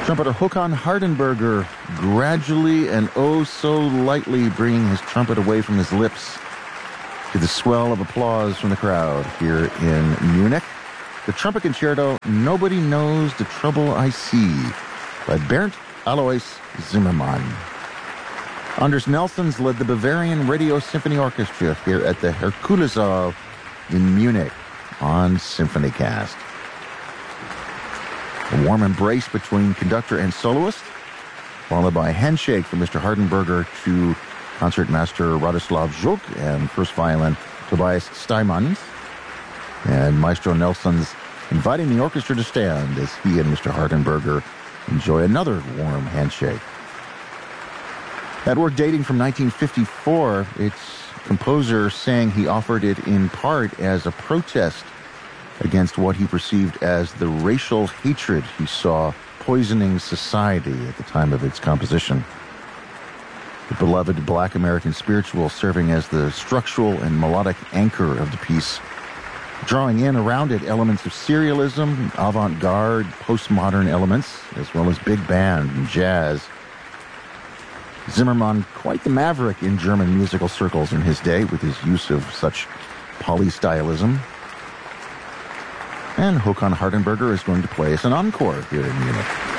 Trumpeter Håkan Hardenberger gradually and oh so lightly bringing his trumpet away from his lips to the swell of applause from the crowd here in Munich. The trumpet concerto, Nobody Knows the Trouble I See, by Bernd Alois Zimmermann. Anders Nelsons led the Bavarian Radio Symphony Orchestra here at the Herkulessaal in Munich on SymphonyCast. A warm embrace between conductor and soloist, followed by a handshake from Mr. Hardenberger to concertmaster Radoslav Zhuk and first violin Tobias Steinmann. And Maestro Nelsons inviting the orchestra to stand as he and Mr. Hardenberger enjoy another warm handshake. That work dating from 1954, its composer saying he offered it in part as a protest against what he perceived as the racial hatred he saw poisoning society at the time of its composition. The beloved Black American spiritual serving as the structural and melodic anchor of the piece, drawing in around it elements of serialism, avant-garde, postmodern elements, as well as big band and jazz. Zimmermann, quite the maverick in German musical circles in his day with his use of such polystylism. And Håkan Hardenberger is going to play us an encore here in Munich.